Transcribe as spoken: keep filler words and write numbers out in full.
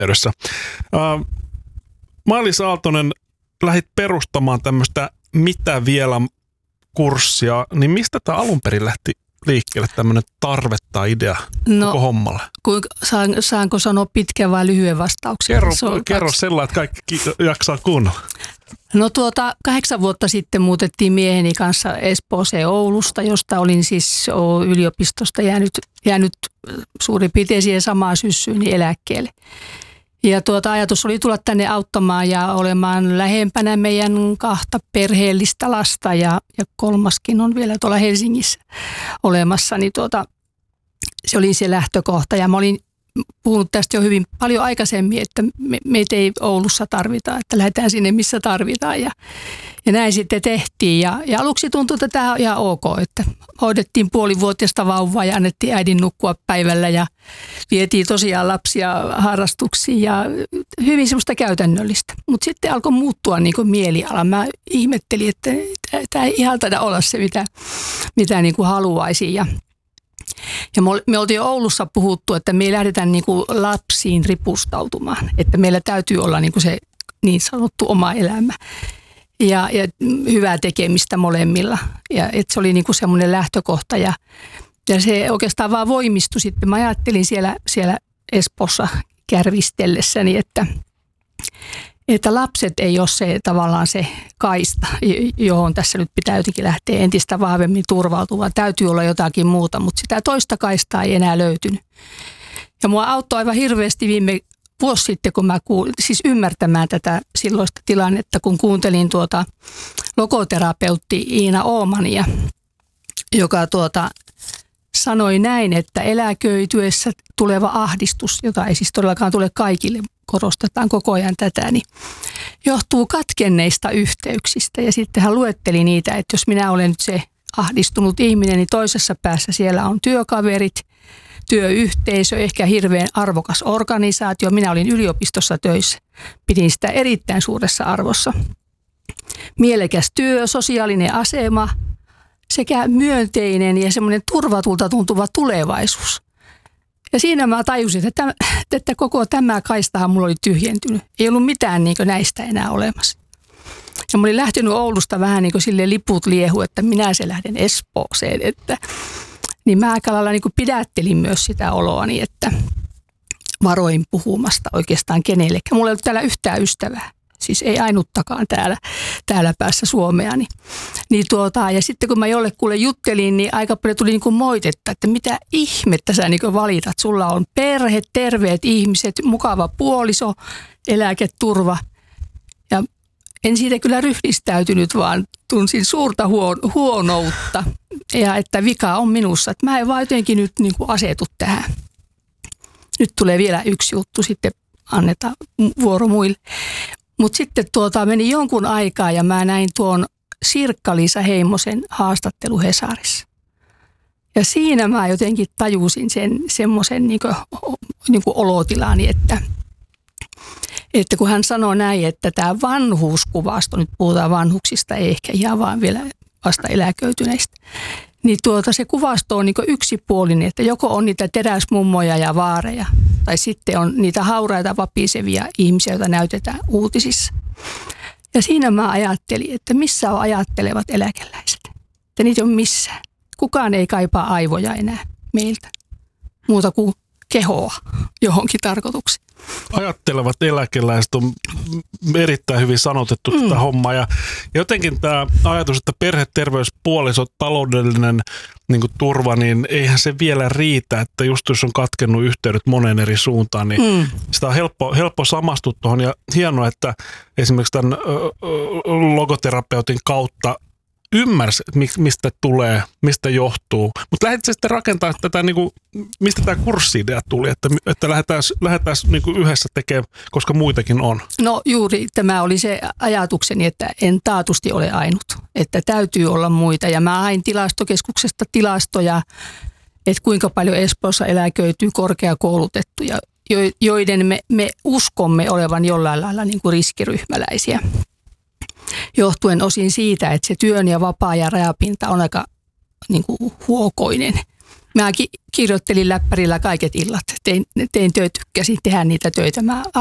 yhteydessä. Uh, Mailis Aaltonen, lähdit perustamaan tämmöistä Mitä vielä -kurssia, niin mistä tämä alun perin lähti liikkeelle tämmöinen tarve tai idea no, koko hommalle? Kuinka, saan, saanko sanoa pitkän vai lyhyen vastauksen? Kerro, kerro sellainen, että kaikki jaksaa kuunnella. No tuota, kahdeksan vuotta sitten muutettiin mieheni kanssa Espooseen Oulusta, josta olin siis yliopistosta jäänyt, jäänyt suurin piirtein siihen samaan syssyyn eläkkeelle. Ja tuota, ajatus oli tulla tänne auttamaan ja olemaan lähempänä meidän kahta perheellistä lasta ja, ja kolmaskin on vielä tuolla Helsingissä olemassa. Niin tuota, se oli se lähtökohta ja mä olin puhunut tästä jo hyvin paljon aikaisemmin, että me, meitä ei Oulussa tarvita, että lähdetään sinne missä tarvitaan ja, ja näin sitten tehtiin. Ja, ja aluksi tuntui, että tämä on ihan ok, että hoidettiin puolivuotiaista vauvaa ja annettiin äidin nukkua päivällä ja vietiin tosiaan lapsia harrastuksiin ja hyvin semmoista käytännöllistä. Mutta sitten alkoi muuttua niin kuin mieliala. Mä ihmettelin, että tämä ei ihan taida olla se, mitä, mitä niin kuin haluaisin ja Ja me oltiin jo Oulussa puhuttu, että me ei lähdetä niin kuin lapsiin ripustautumaan, että meillä täytyy olla niin kuin se niin sanottu oma elämä ja, ja hyvää tekemistä molemmilla. Ja että se oli niin kuin semmoinen lähtökohta ja, ja se oikeastaan vaan voimistui sitten. Mä ajattelin siellä, siellä Espoossa kärvistellessäni, että että lapset ei ole se tavallaan se kaista, johon tässä nyt pitää jotenkin lähteä entistä vahvemmin turvautumaan. Täytyy olla jotakin muuta, mutta sitä toista kaistaa ei enää löytynyt. Ja mua auttoi aivan hirveästi viime vuosi sitten, kun mä kuulin, siis ymmärtämään tätä silloista tilannetta, kun kuuntelin tuota logoterapeutti Iina Oomania, joka tuota sanoi näin, että eläköityessä tuleva ahdistus, jota ei siis todellakaan tule kaikille, korostetaan koko ajan tätä, niin johtuu katkenneista yhteyksistä. Ja sitten hän luetteli niitä, että jos minä olen nyt se ahdistunut ihminen, niin toisessa päässä siellä on työkaverit, työyhteisö, ehkä hirveän arvokas organisaatio. Minä olin yliopistossa töissä, pidin sitä erittäin suuressa arvossa. Mielekäs työ, sosiaalinen asema sekä myönteinen ja semmoinen turvatulta tuntuva tulevaisuus. Ja siinä mä tajusin, että, että koko tämä kaistahan mulla oli tyhjentynyt. Ei ollut mitään niin kuin näistä enää olemassa. Ja mä olin lähtenyt Oulusta vähän niin kuin silleen liput liehu, että minä se lähden Espooseen. Että, niin mä aika lailla niin kuin pidättelin myös sitä oloani, että varoin puhumasta oikeastaan kenellekään. Mulla ei ollut täällä yhtään ystävää. Siis ei ainuttakaan täällä, täällä päässä Suomea. Niin, niin tuota, ja sitten kun mä jollekulle juttelin, niin aika paljon tuli niin kuin moitetta, että mitä ihmettä sä niin kuin valitat. Sulla on perhe, terveet ihmiset, mukava puoliso, eläketurva. Ja en siitä kyllä ryhdistäytynyt, vaan tunsin suurta huon, huonoutta. Ja että vika on minussa, että mä en vaan jotenkin nyt niin kuin asetu tähän. Nyt tulee vielä yksi juttu, sitten annetaan vuoro muille. Mutta sitten tuota, meni jonkun aikaa ja mä näin tuon Sirkka-Liisa Heimosen haastattelu Hesarissa. Ja siinä mä jotenkin tajusin sen semmoisen niinku, niinku olotilani, että, että kun hän sanoi näin, että tämä vanhuuskuvasto, nyt puhutaan vanhuksista, ei ehkä ihan vaan vielä vasta eläköityneistä, niin tuota, se kuvasto on niinku yksipuolinen, että joko on niitä teräsmummoja ja vaareja, tai sitten on niitä hauraita vapisevia ihmisiä, joita näytetään uutisissa. Ja siinä mä ajattelin, että missä on ajattelevat eläkeläiset. Että niitä on missään. Kukaan ei kaipaa aivoja enää meiltä, muuta kuin kehoa johonkin tarkoitukseen. Ajattelevat eläkeläiset on erittäin hyvin sanotettu mm. tätä hommaa. Ja jotenkin tämä ajatus, että perhe, terveys, puoliso, taloudellinen niin kuin turva, niin eihän se vielä riitä, että just jos on katkennut yhteydet moneen eri suuntaan, niin mm. sitä on helppo, helppo samastua tuohon. Ja hienoa, että esimerkiksi tämän logoterapeutin kautta ymmärsi, mistä tulee, mistä johtuu. Mutta lähditkö sä sitten rakentamaan tätä, niin kuin, mistä tämä kurssi-idea tuli, että, että lähdetään, lähdetään niin kuin yhdessä tekemään, koska muitakin on? No juuri tämä oli se ajatukseni, että en taatusti ole ainut, että täytyy olla muita. Ja mä hain tilastokeskuksesta tilastoja, että kuinka paljon Espoossa eläköityy korkeakoulutettuja, joiden me, me uskomme olevan jollain lailla niin kuin riskiryhmäläisiä. Johtuen osin siitä, että se työn ja vapaa- ja rajapinta on aika niin kuin huokoinen Mä ki- kirjoittelin läppärillä kaiket illat. Tein, tein töitä, tykkäsin tehdä niitä töitä. Mä